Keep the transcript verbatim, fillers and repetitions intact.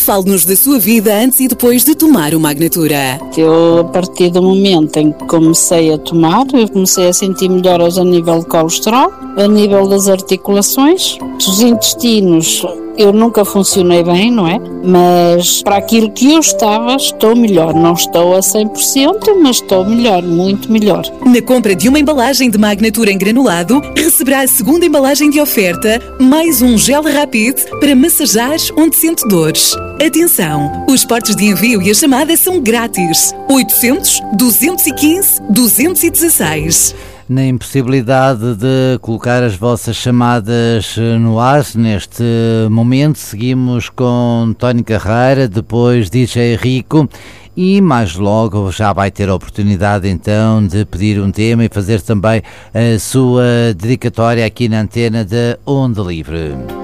Fale-nos da sua vida antes e depois de tomar o Magnatura. Eu, a partir do momento em que comecei a tomar, eu comecei a sentir melhoras a nível de colesterol, a nível das articulações, dos intestinos. Eu nunca funcionei bem, não é? Mas para aquilo que eu estava, estou melhor. Não estou a cem por cento, mas estou melhor, muito melhor. Na compra de uma embalagem de Magnatura em granulado, receberá a segunda embalagem de oferta, mais um gel Rapid para massajar onde sente dores. Atenção, os portos de envio e a chamada são grátis. oitocentos, duzentos e quinze, duzentos e dezesseis. Na impossibilidade de colocar as vossas chamadas no ar, neste momento seguimos com Tony Carreira, depois D J Rico e mais logo já vai ter a oportunidade então de pedir um tema e fazer também a sua dedicatória aqui na antena da Onda Livre.